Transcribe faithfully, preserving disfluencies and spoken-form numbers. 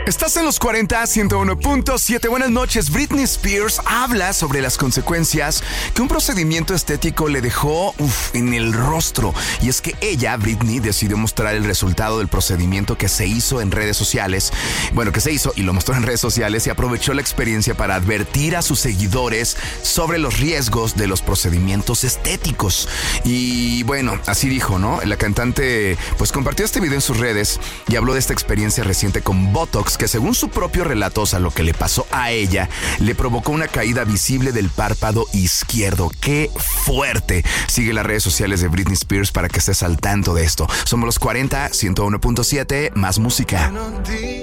Estás en los cuarenta, ciento uno punto siete. Buenas noches. Britney Spears habla sobre las consecuencias que un procedimiento estético le dejó uf, en el rostro. Y es que ella, Britney, decidió mostrar el resultado del procedimiento que se hizo en redes sociales. Bueno, que se hizo y lo mostró en redes sociales y aprovechó la experiencia para advertir a sus seguidores sobre los riesgos de los procedimientos estéticos. Y bueno, así dijo, ¿no? La cantante pues compartió este video en sus redes y habló de esta experiencia reciente con Botox, que según su propio relato, o sea, lo que le pasó a ella, le provocó una caída visible del párpado izquierdo. ¡Qué fuerte! Sigue las redes sociales de Britney Spears para que estés al tanto de esto. Somos los cuarenta, ciento uno punto siete, más música.